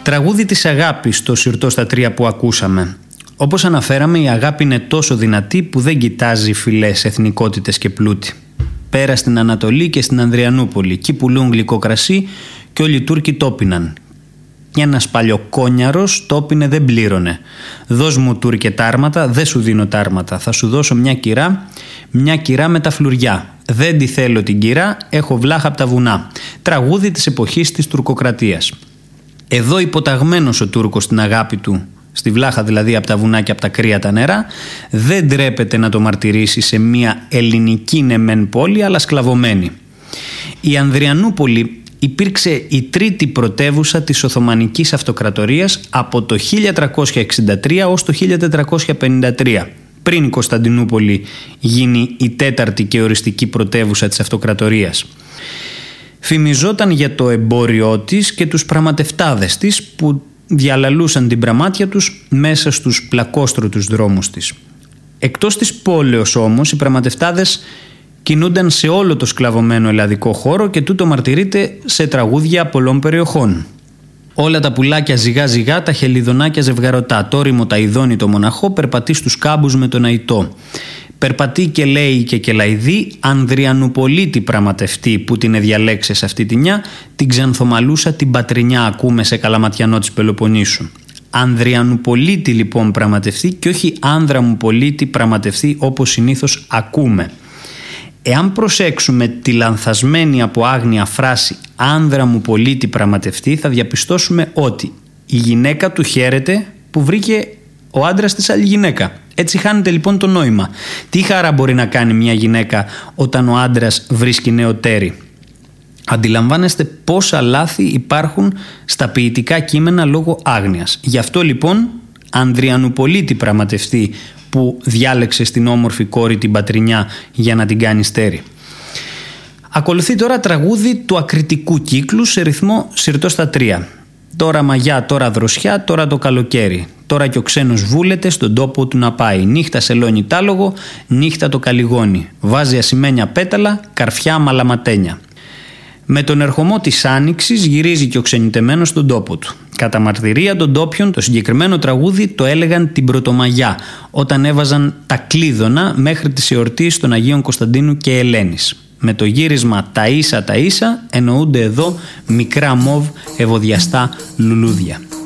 Τραγούδι της αγάπης, το Συρτό στα τρία που ακούσαμε. Όπως αναφέραμε, η αγάπη είναι τόσο δυνατή που δεν κοιτάζει φυλές, εθνικότητες και πλούτη. Πέρα στην Ανατολή και στην Ανδριανούπολη, εκεί πουλούν γλυκό κρασί και όλοι οι Τούρκοι το πίναν. Και ένας παλιοκόνιαρος το πίνε, δεν πλήρωνε. «Δώσ' μου, Τούρκε, τάρματα, δεν σου δίνω τάρματα. Θα σου δώσω μια κυρά με τα φλουριά. Δεν τη θέλω την κυρά, έχω βλάχα από τα βουνά». Τραγούδι της εποχής της τουρκοκρατίας. Εδώ υποταγμένος ο Τούρκος στην αγάπη του, στη βλάχα δηλαδή από τα βουνά και από τα κρύα τα νερά, δεν ντρέπεται να το μαρτυρήσει σε μια ελληνική νεμεν πόλη, αλλά σκλαβωμένη. Η Ανδριανούπολη υπήρξε η τρίτη πρωτεύουσα της Οθωμανικής Αυτοκρατορίας από το 1363 ως το 1453. Πριν η Κωνσταντινούπολη γίνει η τέταρτη και οριστική πρωτεύουσα της Αυτοκρατορίας. Φημιζόταν για το εμπόριό της και τους πραγματευτάδες της που διαλαλούσαν την πραμάτια τους μέσα στους πλακόστρωτους δρόμους της. Εκτός της πόλεως όμως, οι πραγματευτάδες κινούνταν σε όλο το σκλαβωμένο ελλαδικό χώρο και τούτο μαρτυρείται σε τραγούδια πολλών περιοχών. Όλα τα πουλάκια ζυγά ζυγά, τα χελιδονάκια ζευγαρωτά, το ρήμο τα ειδώνει το μοναχό, περπατεί στους κάμπους με τον αϊτό. Περπατεί και λέει και κελαϊδί, Ανδριανουπολίτη πραγματευτή που την εδιαλέξε σε αυτή τη νιά, την Ξανθομαλούσα την πατρινιά ακούμε σε Καλαματιανό της Πελοποννήσου. Ανδριανουπολίτη λοιπόν πραγματευτή και όχι άνδρα μου πολίτη πραγματευτή όπως συνήθως ακούμε. Εάν προσέξουμε τη λανθασμένη από άγνοια φράση «άνδρα μου πολίτη πραγματευτή», θα διαπιστώσουμε ότι η γυναίκα του χαίρεται που βρήκε ο άντρας της άλλη γυναίκα. Έτσι χάνεται λοιπόν το νόημα. Τι χαρά μπορεί να κάνει μια γυναίκα όταν ο άντρας βρίσκει νέο τέρι? Αντιλαμβάνεστε πόσα λάθη υπάρχουν στα ποιητικά κείμενα λόγω άγνοιας. Γι' αυτό λοιπόν Ανδριανουπολίτη πραγματευτή που διάλεξε στην όμορφη κόρη την πατρινιά για να την κάνει στέρι. Ακολουθεί τώρα τραγούδι του ακριτικού κύκλου σε ρυθμό Συρτό στα τρία. Τώρα μαγιά, τώρα δροσιά, τώρα το καλοκαίρι. Τώρα κι ο ξένος βούλεται στον τόπο του να πάει. Νύχτα σελώνει τάλογο, νύχτα το καλιγόνι. Βάζει ασημένια πέταλα, καρφιά μαλαματένια. Με τον ερχομό της άνοιξης γυρίζει και ο ξενιτεμένος στον τόπο του. Κατά μαρτυρία των ντόπιων, το συγκεκριμένο τραγούδι το έλεγαν την Πρωτομαγιά, όταν έβαζαν τα κλείδωνα μέχρι τις εορτίες των Αγίων Κωνσταντίνου και Ελένης. Με το γύρισμα «Τα ίσα, τα ίσα» εννοούνται εδώ μικρά μοβ ευωδιαστά λουλούδια.